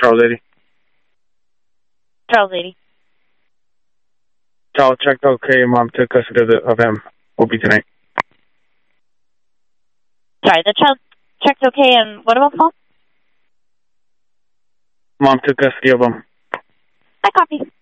Charles 80. Charles 80. Child checked okay. Mom took custody of him. Will be tonight. Sorry, the child checked okay, and what about Paul? Mom took custody of him. I copy.